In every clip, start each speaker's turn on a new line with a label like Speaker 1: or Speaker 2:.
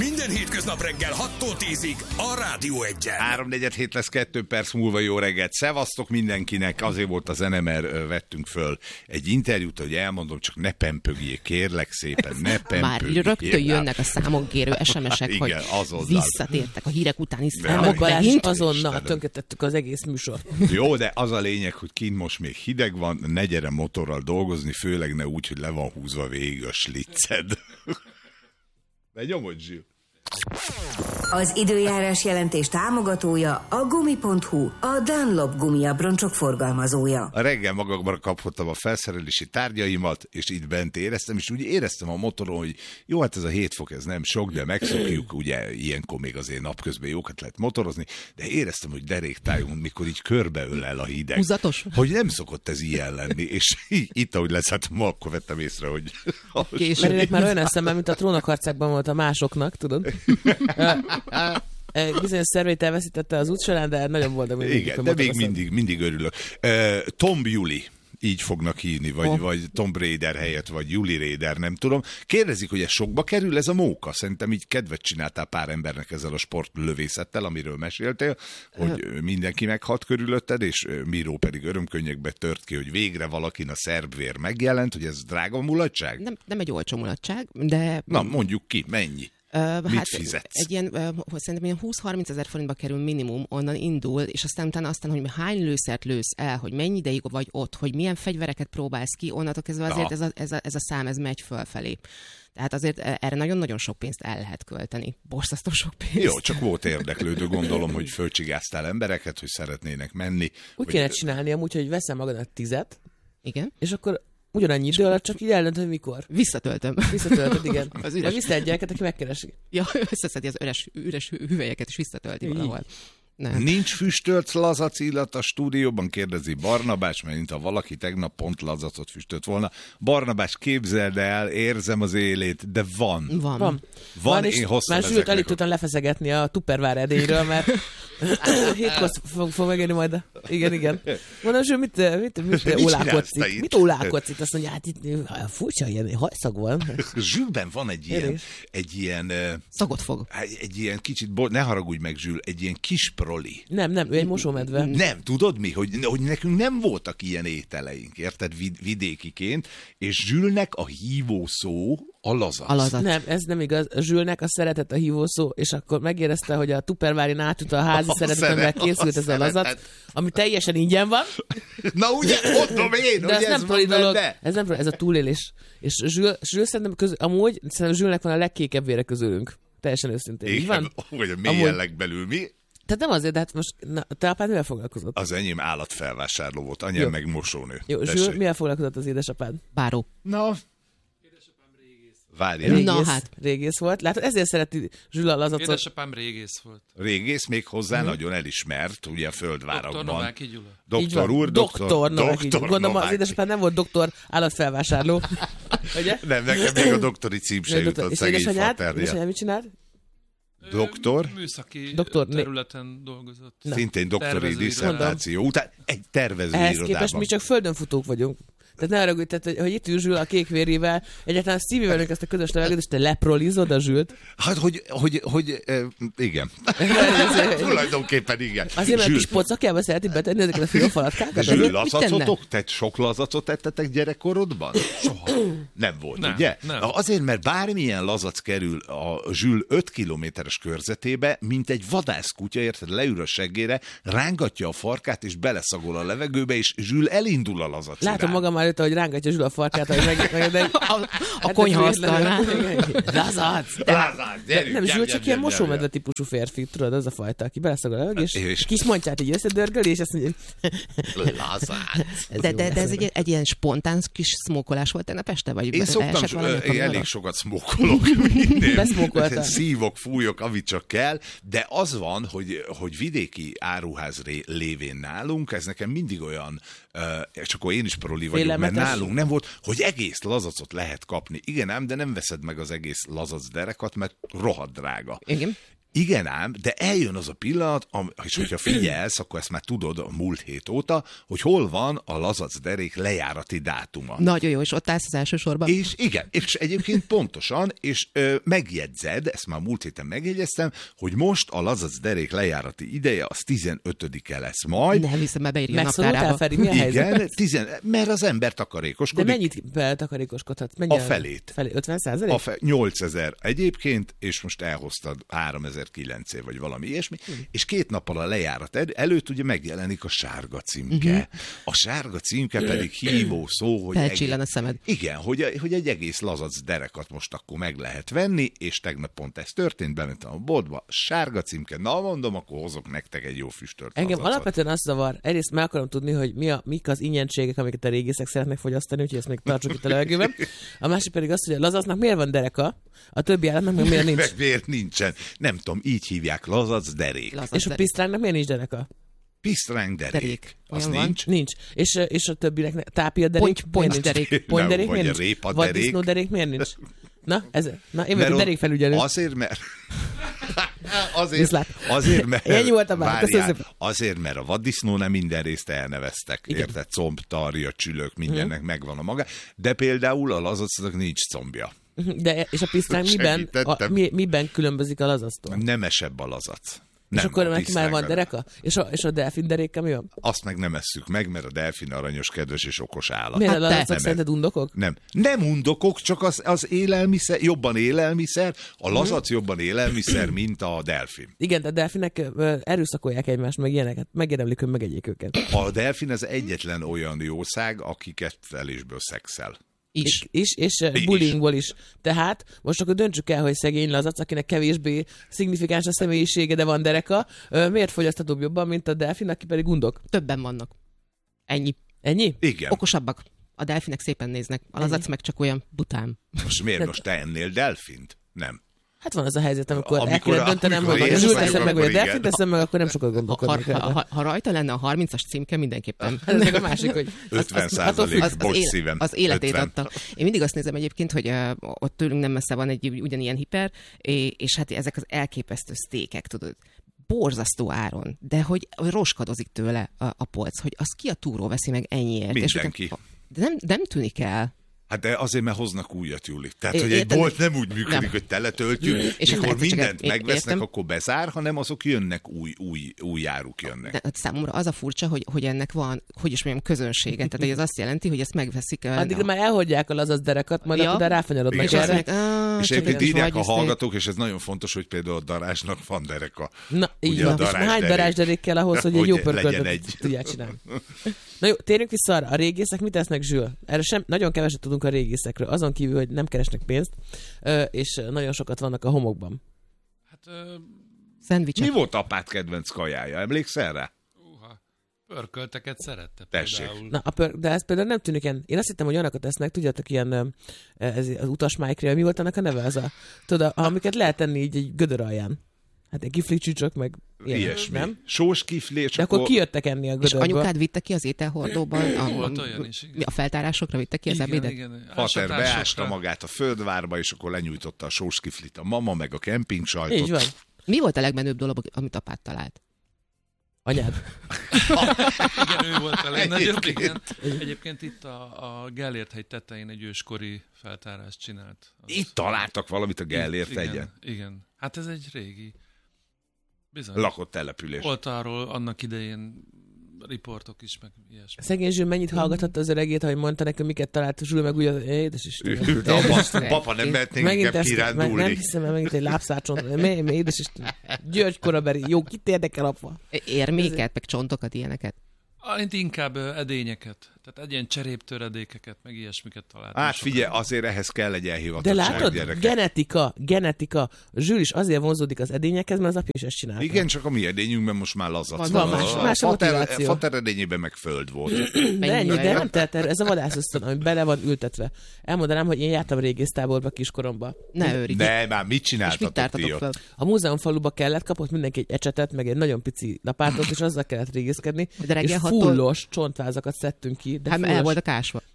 Speaker 1: Minden hétköznap reggel 6-tól 10-ig a Rádió 1-en.
Speaker 2: 3:47 lesz, 2 perc múlva. Jó reggelt. Szevasztok mindenkinek. Azért volt a zene, mert vettünk föl egy interjút, hogy elmondom, csak ne pempögjék, kérlek szépen, ne pempögjék.
Speaker 3: Már rögtön jönnek a számon kérő SMS-ek, hogy visszatértek a hírek utáni számok.
Speaker 4: Balázs, azonnal tönkretettük az egész műsort.
Speaker 2: Jó, de az a lényeg, hogy kint most még hideg van, ne gyere motorral dolgozni, főleg ne úgy, hogy le van húzva végig a slicced. De nyomod, Zsil.
Speaker 5: Az időjárás jelentés támogatója a Gumi.hu, a Dunlop gumiabroncsok forgalmazója.
Speaker 2: A reggel magamra kaphattam a felszerelési tárgyaimat, és itt bent éreztem, és úgy éreztem a motoron, hogy jó, hát ez a 7 fok, ez nem sok, de megszokjuk, ugye ilyenkor még azért napközben jókat lehet motorozni, de éreztem, hogy deréktájon, mikor így körbeölel a hideg.
Speaker 3: Húzatos?
Speaker 2: Hogy nem szokott ez ilyen lenni, és itt, ahogy leszálltam, akkor vettem észre, hogy...
Speaker 4: Mert már olyan eszemben, mint a trónokharcákban volt a másoknak, tudod? Bizonyos szerveit elveszítette az út során, de nagyon boldog.
Speaker 2: Igen, de még mindig örülök. Tom Juli, így fognak hívni, vagy Tom Raider helyett, vagy Juli Raider, nem tudom. Kérdezik, hogy ez sokba kerül ez a móka? Szerintem így kedvet csináltál pár embernek ezzel a sportlövészettel, amiről meséltél, hogy mindenki meghalt körülötted, és Miró pedig örömkönnyekbe tört ki, hogy végre valakin a szerbvér megjelent, hogy ez drága mulatság?
Speaker 3: Nem egy olcsó mulatság, de...
Speaker 2: Na, mondjuk ki, mennyi? Mit fizetsz?
Speaker 3: Egy ilyen, szerintem ilyen 20-30 ezer forintba kerül minimum, onnan indul, és aztán, hogy hány lőszert lősz el, hogy mennyi ideig vagy ott, hogy milyen fegyvereket próbálsz ki, onnantól kezdve azért ez a szám ez megy fölfelé. Tehát azért erre nagyon-nagyon sok pénzt el lehet költeni. Borzasztó sok pénzt.
Speaker 2: Jó, csak volt érdeklődő, gondolom, hogy fölcsigáztál embereket, hogy szeretnének menni.
Speaker 4: Úgy kéne csinálni amúgy, hogy veszem magadnak 10,
Speaker 3: igen,
Speaker 4: és akkor ugyanannyi idő alatt, csak így eldöntöm, mikor.
Speaker 3: Visszatöltöd,
Speaker 4: igen. De vissza egy gyereket, aki megkeresi.
Speaker 3: Ja, összeszedi az üres hüvelyeket, és visszatölti valahol. Nem.
Speaker 2: Nincs füstölt lazac illat a stúdióban, kérdezi Barnabás, mert ha valaki tegnap pont lazacot füstölt volna. Barnabás, képzeld el, érzem az élét, de van. Van, én hoztam
Speaker 4: már Zsült alig tudtam lefeszegetni a Tupperware edényről, mert 7-kor fog megérni majd. Igen. Mondom, Zsült, mit ólálkodsz itt? Mit ólálkodsz itt? Azt mondja, hát itt furcsa, ilyen hajszag van.
Speaker 2: Zsülben van egy ilyen...
Speaker 3: Szagot fog.
Speaker 2: Egy ilyen kicsit, ne haragudj meg, Zsül, egy ilyen kis proli.
Speaker 4: Nem, ő egy mosómedve.
Speaker 2: Nem, tudod mi? Hogy nekünk nem voltak ilyen ételeink, érted, vidékiként, és Zsülnek a hívószó a lazac.
Speaker 4: Nem, ez nem igaz. Zsülnek a szeretet a hívószó, és akkor megérezte, hogy a Tupperware-n átjut a házi szeretetemben készült ez a lazac, ami teljesen ingyen van.
Speaker 2: Na ugye, mondom én,
Speaker 4: de
Speaker 2: hogy
Speaker 4: ez nem proli dolog. Ez nem proli, ez a túlélés. És Zsül szerintem amúgy Zsülnek van a legkékebb vére közülünk. Teljesen őszintén.
Speaker 2: Igen, vagy a mélyen legbelül mi?
Speaker 4: Tehát nem azért, de hát most te apád mivel foglalkozott?
Speaker 2: Az enyém állatfelvásárló volt, anyám meg mosónő.
Speaker 4: Jó, Zsül, mivel foglalkozott az édesapád?
Speaker 3: Báró.
Speaker 2: Na, várjál.
Speaker 4: Régész volt. Látod, ezért szereti Zsül a lazacot.
Speaker 6: Édesapám régész volt.
Speaker 2: Régész még hozzá nagyon elismert, ugye a földvárakban.
Speaker 6: Dr. Nováky Gyula.
Speaker 2: Doktor úr, doktor
Speaker 4: Gondolom, az édesapád nem volt doktor állatfelvásárló. Ugye?
Speaker 2: Nem, nekem még a doktori cím se jutott szegény faternia.
Speaker 4: És mit csinált?
Speaker 2: Doktor?
Speaker 6: Műszaki
Speaker 4: doktor
Speaker 6: területen dolgozott.
Speaker 2: Szintén doktori disszertáció után egy tervezőirodában.
Speaker 4: Ehhez képest mi csak földönfutók vagyunk. Tehát ne arra, hogy itt ül Zsül a kékvérével, egyáltalán Stevie-vel ezt a közös levegőt, és te leprolizod a Zsült.
Speaker 2: Hát, igen. Tulajdonképpen igen.
Speaker 4: Azért, mert a kis pocakjába szereti betenni ezeket a fiófalatkákat.
Speaker 2: Zsül, lazacotok? Tehát sok lazacot ettetek gyerekkorodban? Soha. Nem volt, ugye? Nem. Azért, mert bármilyen lazac kerül a Zsül 5 kilométeres körzetébe, mint egy vadászkutya, érted, leül a seggére, rángatja a farkát, és beleszagol a levegőbe, és Zsül elindul a lazac.
Speaker 4: Látom magam előtt, hogy rángatja Zsül a farkát,
Speaker 3: a konyhaasztalnál.
Speaker 4: Lazac! Nem, Zsül csak ilyen mosómedve típusú férfi, tudod, az a fajta, aki beleszagol a levegő, és kis montyát így összedörgöli, és azt mondja,
Speaker 2: lazac.
Speaker 3: De ez egy ilyen spontán kis szmókolás volt tegnap este? Vagy
Speaker 2: én szoktam, én elég sokat szmókolok.
Speaker 4: Beszmókoltam.
Speaker 2: Szívok, fújok, amit csak kell, de az van, hogy vidéki áruház lévén nálunk, ez nekem mindig olyan, és akkor én is proli vagyok, mert nálunk nem volt, hogy egész lazacot lehet kapni. Igen ám, de nem veszed meg az egész lazac derekat, mert rohadt drága.
Speaker 3: Igen.
Speaker 2: Igen ám, de eljön az a pillanat, és hogyha figyelsz, akkor ezt már tudod a múlt hét óta, hogy hol van a lazac derék lejárati dátuma.
Speaker 3: Nagyon jó, és ott állsz az első sorban.
Speaker 2: És igen, és egyébként pontosan, és megjegyzed, ezt már múlt héten megjegyeztem, hogy most a lazac derék lejárati ideje az 15-e lesz majd.
Speaker 3: Nem hiszem, mert beírja a
Speaker 4: Megszorultál,
Speaker 3: naptárába.
Speaker 4: Feri, mi a helyzet?
Speaker 2: Igen, mert az ember takarékoskodik.
Speaker 4: De mennyit takarékoskodhat?
Speaker 2: A felét.
Speaker 4: 50%?
Speaker 2: 8000 egyébként, és most elhoztad 3009 vagy valami ilyesmi, és 2 nappal a lejárat előtt ugye megjelenik a sárga címke. A sárga címke pedig hívó szó, hogy...
Speaker 3: Felcsillan a szemed.
Speaker 2: Igen, hogy egy egész lazac derekat most akkor meg lehet venni, és tegnap pont ez történt, bementem a boltba, sárga címke, na mondom, akkor hozok nektek egy jó füstölt
Speaker 4: Engem
Speaker 2: lazacot.
Speaker 4: alapvetően azt zavar, egyrészt meg akarom tudni, hogy mik az ingyenségek, amiket a régészek szeretnek fogyasztani, úgyhogy ezt még tartsuk itt a levegőben. A másik pedig az, hogy a lazacnak miért van dereka, a többi állatnak meg miért nincs.
Speaker 2: Meg miért nincsen? Nem tudom, így hívják, lazac derék.
Speaker 4: És a pisztránknak miért nincs dereka?
Speaker 2: Pisztránk derék. Az
Speaker 3: Olyan van.
Speaker 2: nincs.
Speaker 4: Nincs. És a többinek tápia derék?
Speaker 3: Pontyderék.
Speaker 4: Pontyderék
Speaker 2: Vagy
Speaker 4: miért
Speaker 2: a
Speaker 4: nincs?
Speaker 2: répa
Speaker 4: Vagy
Speaker 2: derék.
Speaker 4: disznóderék miért nincs? Na, én vagyok derékfelügyelő.
Speaker 2: Azért, mert...
Speaker 4: Viszlát.
Speaker 2: Azért, mert...
Speaker 4: Ennyi volt a bár, köszönöm
Speaker 2: várjál,
Speaker 4: szépen.
Speaker 2: azért, mert a vaddisznó nem minden részt elneveztek.
Speaker 4: Igen.
Speaker 2: Érted? Comb, tarja, csülök, mindennek megvan a maga. De például a lazacnak nincs combja.
Speaker 4: De, és a pisztránk
Speaker 2: Segítettem.
Speaker 4: miben különbözik a lazactól?
Speaker 2: Nemesebb a lazac.
Speaker 4: És
Speaker 2: Nem,
Speaker 4: akkor
Speaker 2: a
Speaker 4: neki már van
Speaker 2: pisztránk.
Speaker 4: dereka? És a delfin deréke mi van?
Speaker 2: Azt meg nem esszük meg, mert a delfin aranyos, kedves és okos állat.
Speaker 4: Miért a
Speaker 3: te.
Speaker 4: lazacok
Speaker 2: Nem.
Speaker 4: szerinted undokok?
Speaker 2: Nem undokok, csak az élelmiszer, jobban élelmiszer, a lazac jobban élelmiszer, mint a delfin.
Speaker 4: Igen, de a delfinek erőszakolják egymást, meg ilyeneket. Megérdemlik, hogy megegyék őket.
Speaker 2: A delfin az egyetlen olyan jószág, akiket felésből szexel.
Speaker 4: És bullyingból is. Tehát most akkor döntsük el, hogy szegény lazac, akinek kevésbé szignifikáns a személyisége, de van dereka, miért fogyaszthatóbb jobban, mint a delfin, aki pedig undok?
Speaker 3: Többen vannak. Ennyi.
Speaker 4: Ennyi?
Speaker 2: Igen.
Speaker 3: Okosabbak. A delfinek szépen néznek. A lazac meg csak olyan bután.
Speaker 2: Most miért most te ennél delfint? Nem.
Speaker 4: Hát van az a helyzet, amikor el
Speaker 2: Amikor-
Speaker 4: kéne döntenem,
Speaker 2: amikor
Speaker 4: hogy a
Speaker 2: ész
Speaker 4: zsűrt
Speaker 2: vagyok,
Speaker 4: teszem meg, vagy a
Speaker 2: akkor
Speaker 4: delfint
Speaker 2: igen.
Speaker 4: teszem meg, akkor nem sokat gondolkodnak.
Speaker 3: Ha rajta lenne a 30-as címke, mindenképpen.
Speaker 4: Ez meg a másik, hogy
Speaker 2: 50% bocs szívem.
Speaker 3: Az életét
Speaker 2: 50.
Speaker 3: adta. Én mindig azt nézem egyébként, hogy ott tőlünk nem messze van egy ugyanilyen hiper, és hát ezek az elképesztő sztékek, tudod, borzasztó áron, de hogy roskadozik tőle a polc, hogy az ki a túró veszi meg ennyiért.
Speaker 2: Mindenki.
Speaker 3: És de nem tűnik el.
Speaker 2: Hát de azért, mert hoznak újat, Juli. Tehát, hogy egy
Speaker 3: Érted?
Speaker 2: bolt nem úgy működik,
Speaker 3: Nem.
Speaker 2: hogy teletöltjük, és
Speaker 3: nem
Speaker 2: akkor
Speaker 3: egyszer csak
Speaker 2: mindent megvesznek,
Speaker 3: értem.
Speaker 2: akkor bezár, hanem azok jönnek, új áruk jönnek.
Speaker 3: De számomra az a furcsa, hogy ennek van, hogy is mondjam, közönsége. Tehát hogy ez azt jelenti, hogy ezt megveszik.
Speaker 4: addigra már elhagyják a lazac derekat, majd akkor ráfanyarodnak
Speaker 2: Igen.
Speaker 4: erre.
Speaker 2: És
Speaker 3: csak
Speaker 2: egyébként
Speaker 3: is
Speaker 2: írják
Speaker 3: vagy,
Speaker 2: a hallgatók, és ez nagyon fontos, hogy például a darázsnak van dereka.
Speaker 4: Na, így
Speaker 2: Ugye
Speaker 4: van.
Speaker 2: a
Speaker 4: És hány
Speaker 2: darázsderék.
Speaker 4: darázsderék kell ahhoz, hogy egy
Speaker 2: Hogy
Speaker 4: jó
Speaker 2: legyen
Speaker 4: pörköltöt
Speaker 2: egy.
Speaker 4: tudják csinálni? Na jó, térjünk vissza arra. A régészek mit tesznek, Zsül? Erre nagyon keveset tudunk a régészekről, azon kívül, hogy nem keresnek pénzt, és nagyon sokat vannak a homokban.
Speaker 6: Hát,
Speaker 3: Szendvicsek.
Speaker 2: Mi volt apád kedvenc kajája? Emlékszel rá?
Speaker 6: pörkölteket szerette
Speaker 2: Tessék.
Speaker 6: például.
Speaker 4: Na, de ez például nem tűnik ilyen. Én azt hittem, hogy olyanokat esznek, tudjátok, ilyen ez az utas májkrél, mi volt annak a neve? Az tudod, amiket lehet tenni így egy gödör alján. Hát egy kiflicsücsök, meg ilyen,
Speaker 2: Ilyesmi.
Speaker 4: nem?
Speaker 2: Sós kifli, és
Speaker 4: De akkor kijöttek enni a
Speaker 3: És
Speaker 4: gödörből.
Speaker 3: anyukád vitte ki az ételhordóban?
Speaker 6: Volt olyan is, igen.
Speaker 3: A feltárásokra vitte ki az ebédet?
Speaker 6: Igen.
Speaker 2: Fater beásta
Speaker 6: Ásatásokra.
Speaker 2: magát a földvárba, és akkor lenyújtotta a sós kiflit a mama, meg a kemping sajtot.
Speaker 4: Így van.
Speaker 3: Mi volt a legmenőbb dolog, amit apád talált?
Speaker 4: Anyád.
Speaker 6: Igen, ő volt a legnagyobb.
Speaker 2: Egyébként.
Speaker 6: Igen. Egyébként itt a Gellért-hegy tetején egy őskori feltárást csinált. Az-
Speaker 2: Itt találtak valamit a Gellért
Speaker 6: igen,
Speaker 2: egyen.
Speaker 6: Igen. Hát ez egy régi. Bizony.
Speaker 2: Lakott település.
Speaker 6: Volt arról annak idején riportok is, meg ilyesmi.
Speaker 4: Szegény Zsül mennyit hallgathatta az öregét, hogy mondta neki, miket talált Zsül, meg úgy, édes Isten.
Speaker 2: De papa, nem mehetnénk inkább
Speaker 4: nem
Speaker 2: kirándulni.
Speaker 4: hiszem el, megint egy lábszácsont. Édes Isten. György korabeli. Jó, kit érdekel, apa?
Speaker 3: Érméket, meg csontokat, ilyeneket?
Speaker 6: Itt inkább edényeket. Tehát ilyen cseréptöredékeket, meg ilyesmiket találtam.
Speaker 2: Hát figyelj,
Speaker 6: sokan.
Speaker 2: azért ehhez kell egy
Speaker 4: De
Speaker 2: elhivatottság,
Speaker 4: látod?
Speaker 2: gyerekek.
Speaker 4: Genetika. Zsül is azért vonzódik az edényekhez, mert az apja is ezt csinálta.
Speaker 2: Igen, csak a mi edényünkben most már lazac
Speaker 3: Van
Speaker 4: más a motiváció.
Speaker 2: Fater edényében meg föld volt.
Speaker 4: De ennyi, de nem telt erre, ez a vadászösztön, ami bele van ültetve. Elmondanám, hogy én jártam régésztáborba kiskoromban.
Speaker 3: Ne őrj.
Speaker 2: De már mit
Speaker 3: És mit
Speaker 2: csináltatok ti
Speaker 3: tártatok
Speaker 2: ott?
Speaker 3: fel?
Speaker 4: A múzeumfaluba kellett, kapott mindenki egy ecsetet, meg egy nagyon pici lapátot, és azzal kellett régészkedni.
Speaker 3: De reggel
Speaker 4: és
Speaker 3: hattól-
Speaker 4: fullos csontvázakat szedtünk ki. De
Speaker 3: Hát el
Speaker 4: fullos.
Speaker 3: voltak ásva.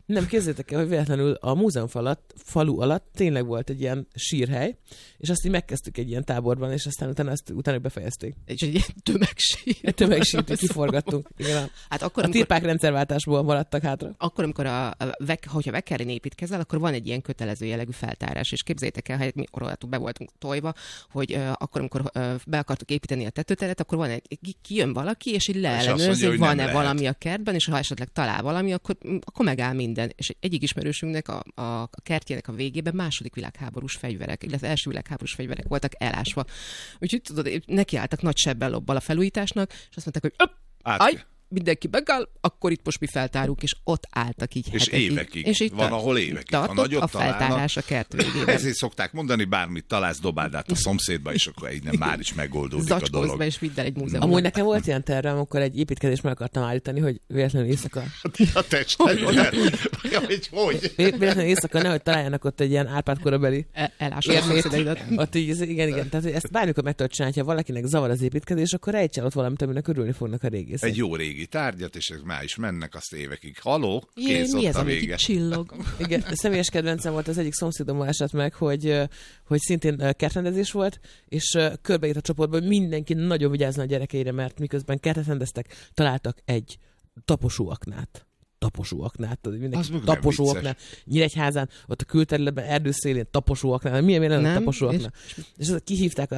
Speaker 4: Nem, képzeljétek el, hogy véletlenül a múzeum falu alatt tényleg volt egy ilyen sírhely, és azt így megkezdtük egy ilyen táborban, és aztán utána befejezték.
Speaker 3: És egy ilyen tömegsír.
Speaker 4: Egy tömegsírt kiforgattunk. Igen,
Speaker 3: hát akkor,
Speaker 4: a tirpák rendszerváltásból maradtak hátra.
Speaker 3: Akkor, amikor hogyha Vekkerén építkezel, akkor van egy ilyen kötelező jellegű feltárás, és képzeljétek el, hogy mi orolatul be voltunk tojva, hogy akkor, amikor be akartuk építeni a tetőteret, akkor kijön valaki, és így leellenőrzi, hogy van-e valami a kertben, és ha esetleg talál valami, akkor megáll minden. És egyik ismerősünknek a kertjének a végében második világháborús fegyverek, illetve első világháborús fegyverek voltak elásva. Úgyhogy tudod, nekiálltak nagy sebbel lobbal a felújításnak, és azt mondták, hogy mindenki megáll, akkor itt most mi feltárunk, és ott álltak így
Speaker 2: és hetekig. Évekig. És itt van, ahol évekig.
Speaker 3: Ha nagyot a feltárás a kert végében.
Speaker 2: Ezért szokták mondani, bármit találsz, dobáld át a szomszédba, és akkor innen már is megoldódik a dolog.
Speaker 3: Be és vidd el egy múzeumba.
Speaker 4: Amúgy nekem volt ilyen tervem, amikor egy építkezést meg akartam állítani, hogy véletlenül éjszaka...
Speaker 2: A testterület? Hogy?
Speaker 4: Véletlenül éjszaka nehogy találjanak ott egy ilyen Árpád korabeli
Speaker 3: érmét.
Speaker 4: Ott így, igen. Tehát ezt bármikor meg tudod csinálni, ha valakinek zavar az építkezés, akkor rejtsen ott valamit, aminek örülni fognak a régészek.
Speaker 2: Egy jó régi tárgyat, és ezek már is mennek azt évekig. Haló, kész
Speaker 3: mi
Speaker 2: ott
Speaker 3: ez,
Speaker 2: a vége.
Speaker 3: Csillog.
Speaker 4: Igen, személyes kedvencem volt, az egyik szomszédom esett meg, hogy szintén kertrendezés volt, és körbeírt a csoportban, hogy mindenki nagyon vigyázzon a gyerekeire, mert miközben kertet rendeztek, találtak egy taposóaknát. Mindenki taposóaknát. Nyíregyházán, ott a külterületben, erdőszélén taposóaknát, milyen taposóaknát. És kihívták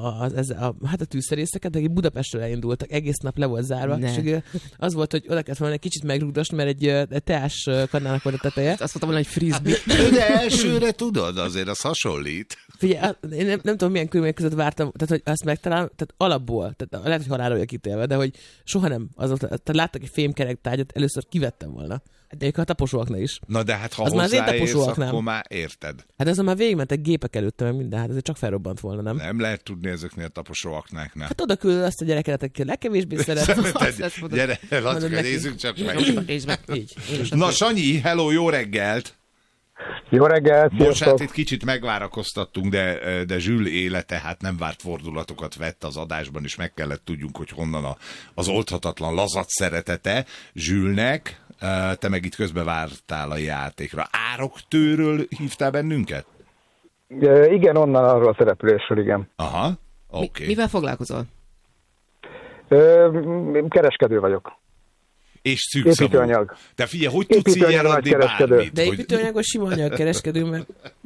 Speaker 4: a tűzszerészeket, akik Budapestről elindultak, egész nap le volt zárva. És az volt, hogy oda kellett volna egy kicsit megrúgdosni, mert egy teás kannának volt a teteje.
Speaker 3: Azt mondtam volna, hogy frisbee.
Speaker 2: De elsőre tudod, azért az hasonlít.
Speaker 4: Figyelj, én nem tudom, milyen körülmények között vártam, tehát hogy azt megtalálom, tehát alapból, tehát lehet, hogy halálra vagyok ítélve, de hogy soha nem, tehát láttak egy fémkerek tárgyat, először kivettem volna. De a taposóaknál is.
Speaker 2: Na de hát ha hozzáérsz, akkor már érted.
Speaker 4: Hát azon már végigmentek gépek előtte, meg minden, hát azért csak felrobbant volna, nem?
Speaker 2: Nem lehet tudni ezeknél a taposóaknáknál.
Speaker 4: Hát oda küldöd azt a gyereket, aki legkevésbé szeret.
Speaker 2: Gyere, Lacka, nézzük csak meg.
Speaker 4: Így.
Speaker 2: Na Sanyi, hello, jó reggelt!
Speaker 7: Jó reggelt,
Speaker 2: most hát itt kicsit megvárakoztattunk, de Zsül élete hát nem várt fordulatokat vett az adásban, és meg kellett tudjunk, hogy honnan az oldhatatlan lazac szeretete Zsülnek. Te meg itt közbe vártál a játékra. Ároktőről hívtál bennünket?
Speaker 7: Igen, onnan arról a szereplésről, igen.
Speaker 2: Aha, oké.
Speaker 3: Mivel foglalkozol?
Speaker 7: Kereskedő vagyok.
Speaker 2: És szűkszavú.
Speaker 7: Építőanyag.
Speaker 2: De figyelj, hogy tudsz így eladni bármit?
Speaker 4: De építőanyagos sima anyagkereskedő, mert...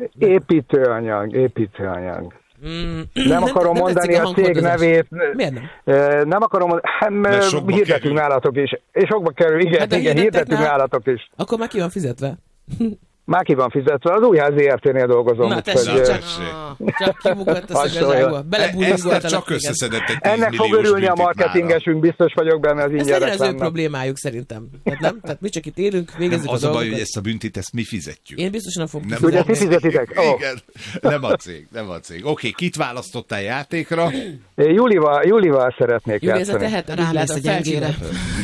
Speaker 7: Építőanyag. Nem akarom mondani a cég nevét.
Speaker 4: Miért nem?
Speaker 7: Nem akarom mondani, hirdetünk nálatok is. És sokba kerül, igen, hirdetünk nálatok is.
Speaker 4: Akkor már ki van fizetve?
Speaker 7: Már ki van fizetve, az Újház ZRT-nél dolgozom.
Speaker 4: Na tessék, csak kibukott a szögezágba.
Speaker 2: Eszter csak összeszedett egy 10
Speaker 7: ennek fog örülni a marketingesünk, biztos vagyok benne, az ingyen reklámnak.
Speaker 4: Ez az ő problémájuk szerintem. Tehát mi csak itt élünk, végezzük a dolgokat.
Speaker 2: Az a baj, hogy ezt a büntit, ezt mi fizetjük.
Speaker 4: Én biztosan nem fogom
Speaker 7: fizetni. Ugye ti fizetitek?
Speaker 2: Igen, nem a cég. Oké, kit választottál játékra?
Speaker 7: Júlival szeretnék játszani.
Speaker 4: Júli, ez a teheted,
Speaker 3: rá lesz a gyengére.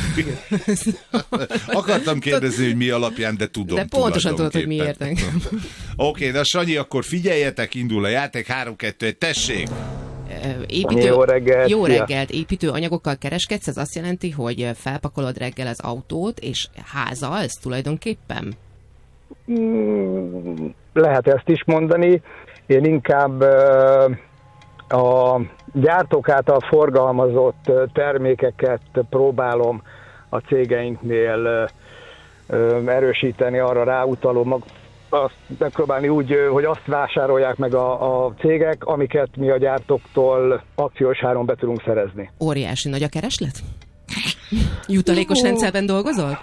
Speaker 2: Akartam kérdezni, hogy mi alapján, de tudom.
Speaker 3: De pontosan tudod, hogy miért engem.
Speaker 2: Oké, de Sanyi, akkor figyeljetek, indul a játék, 3-2-1, tessék!
Speaker 7: Jó
Speaker 3: reggelt! Építőanyagokkal kereskedsz, ez azt jelenti, hogy felpakolod reggel az autót, és házalsz tulajdonképpen?
Speaker 7: Lehet ezt is mondani. Én inkább a gyártók által forgalmazott termékeket próbálom a cégeinknél erősíteni, arra ráutalom, azt megpróbálni úgy, hogy azt vásárolják meg a cégek, amiket mi a gyártóktól akciós áron be tudunk szerezni.
Speaker 3: Óriási nagy a kereslet? Jutalékos rendszerben dolgozol?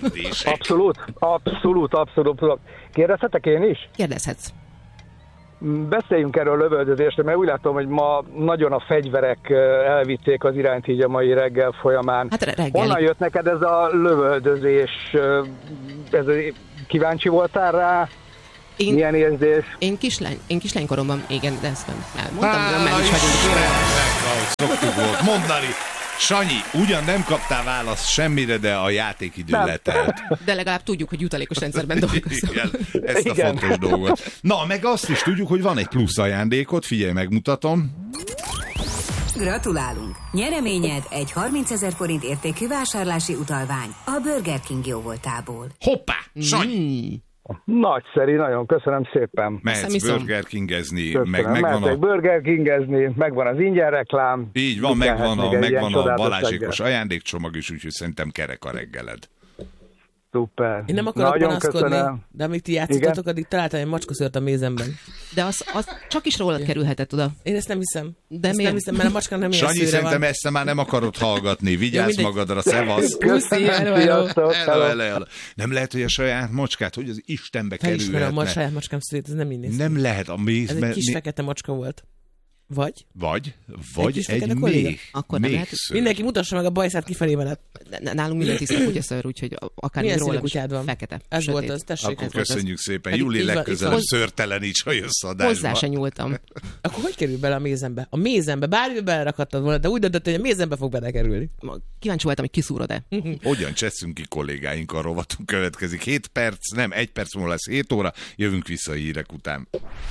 Speaker 7: Abszolút. Kérdezhetek én is?
Speaker 3: Kérdezhetsz.
Speaker 7: Beszéljünk erről a lövöldözésről, mert úgy látom, hogy ma nagyon a fegyverek elvitték az irányt így a mai reggel folyamán.
Speaker 3: Hát reggeli.
Speaker 7: Honnan jött neked ez a lövöldözés? Kíváncsi voltál rá? Milyen érzés?
Speaker 3: Én kislánykoromban, igen, de ezt nem elmondtam, meg is vagyunk.
Speaker 2: Szoktuk volt mondani. Sanyi, ugyan nem kaptál választ semmire, de a játékidő letelt.
Speaker 3: De legalább tudjuk, hogy jutalékos rendszerben dolgozol.
Speaker 2: Igen, ezt a fontos dolgot. Na, meg azt is tudjuk, hogy van egy plusz ajándékot, figyelj, megmutatom.
Speaker 5: Gratulálunk! Nyereményed egy 30 000 forint értékű vásárlási utalvány a Burger King jóvoltából.
Speaker 2: Hoppá! Sanyi!
Speaker 7: Nagyszerű, nagyon köszönöm szépen.
Speaker 2: Mehetsz Burger Kingezni,
Speaker 7: mehetek Burger Kingezni, megvan az ingyen reklám.
Speaker 2: Így van, megvan a Balázsékos ajándékcsomag is, úgyhogy szerintem kerek a reggeled.
Speaker 7: Szuper.
Speaker 4: Én nem akarok panaszkodni, de amíg ti játszottatok, addig találtam egy macskaszőrt a mézemben.
Speaker 3: De az csak is rólad kerülhetett oda.
Speaker 4: Én ezt nem hiszem.
Speaker 3: De miért?
Speaker 4: Nem hiszem, mert a macska nem ilyen
Speaker 2: Sanyi, szerintem ezt már nem akarod hallgatni. Vigyázz magadra, szevasz.
Speaker 7: Köszönöm.
Speaker 2: Nem lehet, hogy a saját macskát, hogy az Istenbe kerülhetne.
Speaker 4: Felismerem a saját macskám szülét, ez nem így néz.
Speaker 2: Nem lehet a méz.
Speaker 4: Ez egy kis fekete macska volt. Vagy
Speaker 2: egy méh.
Speaker 3: Akkor nem lehet.
Speaker 4: Mindenki mutassa meg a bajszát kifelé veled.
Speaker 3: Nálunk minden tiszta kutyaszőr, úgyhogy akár róla
Speaker 4: kutyád
Speaker 3: fekete.
Speaker 4: Ez volt az, tessék.
Speaker 2: Akkor köszönjük szépen. Júli, legközelebb szőrteleníts, ha jössz adásba.
Speaker 3: Hozzá se nyúltam.
Speaker 4: Akkor hogy kerül bele a mézembe? A mézembe, bármibe belerakhattad volna, de úgy döntött, hogy a mézembe fog belekerülni.
Speaker 3: Kíváncsi voltam, hogy kiszúrod-e.
Speaker 2: Hogyan cseszünk ki kollégáink, a rovatunk következik. 1 perc múlva lesz 7 óra, jövünk vissza a hírek után.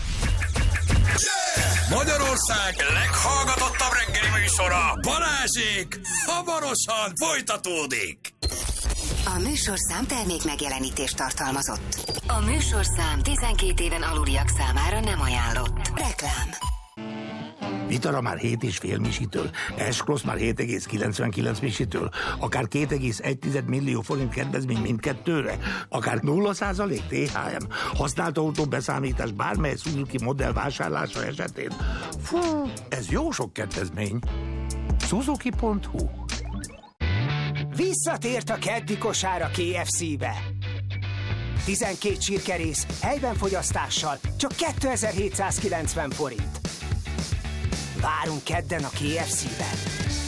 Speaker 1: Magyarország leghallgatottabb reggeli műsora, Balázsék, hamarosan folytatódik.
Speaker 5: A műsorszám termék megjelenítést tartalmazott. A műsorszám 12 éven aluliak számára nem ajánlott. Reklám.
Speaker 8: Vitara már 7,5 misitől, S-Cross már 7,99 misitől, akár 2,1 millió forint kedvezmény mindkettőre, akár 0% THM, használt autó beszámítás bármely Suzuki modell vásárlása esetén. Fú, ez jó sok kedvezmény. Suzuki.hu.
Speaker 9: Visszatért a keddi kosár a KFC-be. 12 csirkerész helyben fogyasztással csak 2790 forint. Várunk kedden a KFC-ben.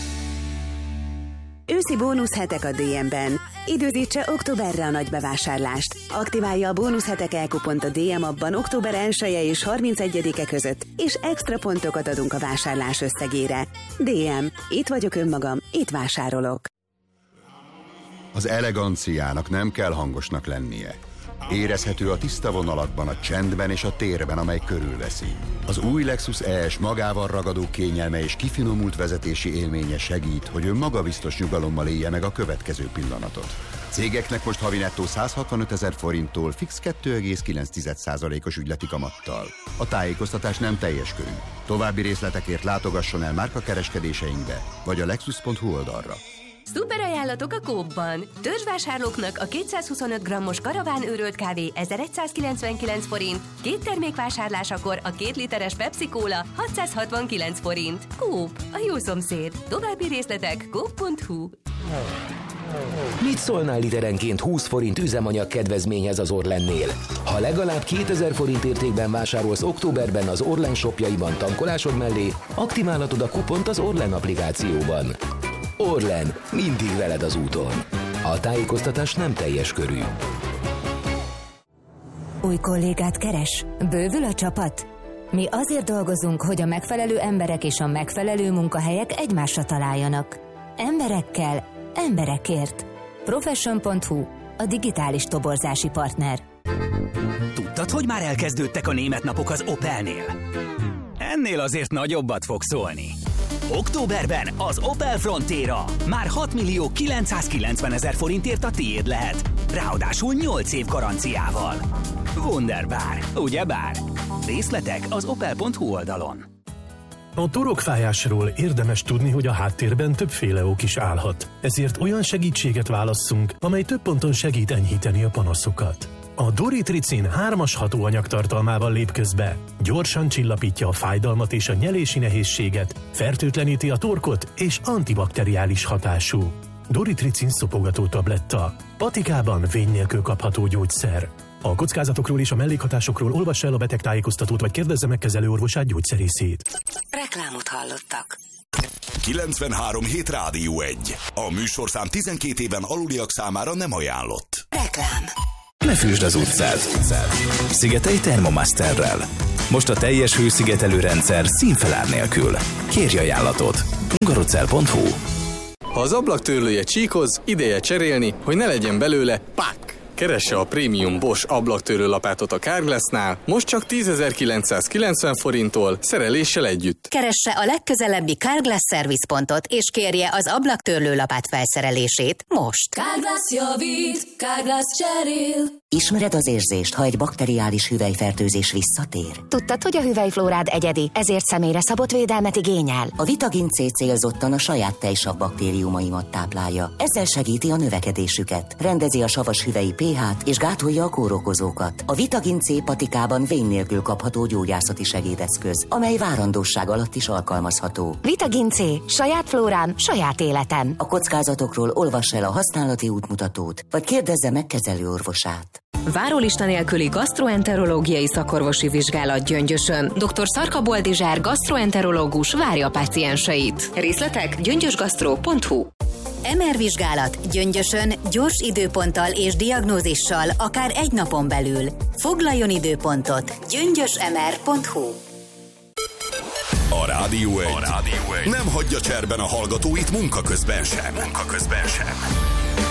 Speaker 5: Őszi bónuszhetek a DM-ben. Időzítse októberre a nagy bevásárlást. Aktiválja a bónuszhetek elkupont a DM appban október 1-e és 31-e között, és extra pontokat adunk a vásárlás összegére. DM. Itt vagyok önmagam, itt vásárolok.
Speaker 10: Az eleganciának nem kell hangosnak lennie. Érezhető a tiszta vonalakban, a csendben és a térben, amely körülveszi. Az új Lexus ES magával ragadó kényelme és kifinomult vezetési élménye segít, hogy ön magabiztos nyugalommal élje meg a következő pillanatot. Cégeknek most havi nettó 165 000 forinttól fix 2,9%-os ügyleti kamattal. A tájékoztatás nem teljes körű. További részletekért látogasson el márkakereskedéseinkbe, vagy a lexus.hu oldalra.
Speaker 11: Szuper ajánlatok a Coop-ban. Törzsvásárlóknak a 225 grammos karaván őrölt kávé 1199 forint, 2 termékvásárlásakor a 2 literes Pepsi Cola 669 forint. Coop, a jó szomszéd. További részletek coop.hu.
Speaker 12: Mit szólnál literenként 20 forint üzemanyag kedvezményhez az Orlennél? Ha legalább 2000 forint értékben vásárolsz októberben az Orlen shopjaiban tankolásod mellé, aktiválhatod a kupont az Orlen applikációban. Orlen, mindig veled az úton. A tájékoztatás nem teljes körű.
Speaker 5: Új kollégát keres? Bővül a csapat? Mi azért dolgozunk, hogy a megfelelő emberek és a megfelelő munkahelyek egymásra találjanak. Emberekkel, emberekért. Profession.hu, a digitális toborzási partner.
Speaker 9: Tudtad, hogy már elkezdődtek a német napok az Opelnél? Ennél azért nagyobbat fog szólni. Októberben az Opel Frontera már 6 990 000 forintért a tiéd lehet. Ráadásul 8 év garanciával. Wunderbar, ugyebár? Részletek az opel.hu oldalon.
Speaker 13: A torokfájásról érdemes tudni, hogy a háttérben többféle ok is állhat. Ezért olyan segítséget válasszunk, amely több ponton segít enyhíteni a panaszokat. A Doritricin 3-as hatóanyag tartalmával lép közbe. Gyorsan csillapítja a fájdalmat és a nyelési nehézséget, fertőtleníti a torkot és antibakteriális hatású. Doritricin szopogató tabletta. Patikában vény nélkül kapható gyógyszer. A kockázatokról és a mellékhatásokról olvassa el a betegtájékoztatót, vagy kérdezze meg kezelőorvosát, gyógyszerészét.
Speaker 5: Reklámot hallottak.
Speaker 1: 93.7 Rádió 1. A műsorszám 12 éven aluliak számára nem ajánlott.
Speaker 5: Reklám.
Speaker 14: Ne fűsd az utcát. Szigetelj Thermomasterrel. Most a teljes hőszigetelő rendszer színfelár nélkül. Kérj ajánlatot. Hungarocell.hu.
Speaker 15: Ha az ablaktörlője csíkoz, ideje cserélni, hogy ne legyen belőle pak. Keresse a prémium Bosch ablaktörőlapátot a Carglassnál, most csak 10.990 forinttól, szereléssel együtt.
Speaker 16: Keresse a legközelebbi Carglass szervizpontot, és kérje az ablaktörlőlapát felszerelését most.
Speaker 17: Carglass javít, Carglass cserél.
Speaker 18: Ismered az érzést, ha egy bakteriális hüvelyfertőzés visszatér?
Speaker 16: Tudtad, hogy a hüvelyflórád egyedi, ezért személyre szabott védelmet igényel?
Speaker 18: A Vitagin C célzottan a saját tejsav baktériumaimat táplálja. Ezzel segíti a növekedésüket, rendezi a savas hüvelyi pH-t és gátolja a kórokozókat. A Vitagin C patikában vén nélkül kapható gyógyászati segédeszköz, amely várandóság alatt is alkalmazható.
Speaker 16: Vitagin C. Saját flórám, saját életem.
Speaker 18: A kockázatokról olvass el a használati útmutatót, vagy kérdezze meg kezelőorvosát.
Speaker 11: Várólista nélküli gasztroenterológiai szakorvosi vizsgálat Gyöngyösön. Dr. Szarka Boldizsár gasztroenterológus várja a pácienseit. Részletek gyöngyösgasztro.hu.
Speaker 16: MR vizsgálat Gyöngyösön gyors időponttal és diagnózissal akár egy napon belül. Foglaljon időpontot gyöngyösmr.hu.
Speaker 1: A Rádió 1 nem hagyja cserben a hallgatóit munka közben sem.